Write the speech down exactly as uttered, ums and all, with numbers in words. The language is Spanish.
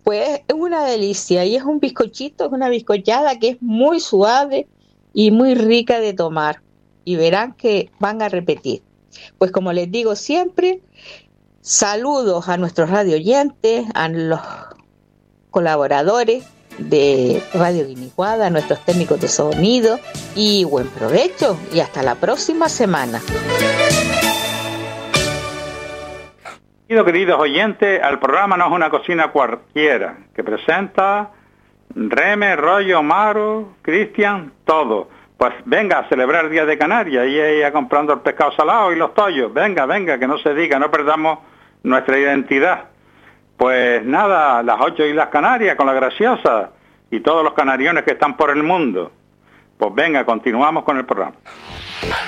Pues es una delicia y es un bizcochito, es una bizcochada que es muy suave y muy rica de tomar. Y verán que van a repetir. Pues como les digo siempre, saludos a nuestros radio oyentes, a los colaboradores de Radio Guinicuada, a nuestros técnicos de sonido y buen provecho y hasta la próxima semana. Queridos oyentes, al programa No es una cocina cualquiera, que presenta Reme, Rollo, Maro, Cristian, todo. Pues venga a celebrar el Día de Canarias y ella comprando el pescado salado y los tollos. Venga, venga, que no se diga, no perdamos nuestra identidad. Pues nada, las ocho y las Canarias con la graciosa y todos los canariones que están por el mundo. Pues venga, continuamos con el programa.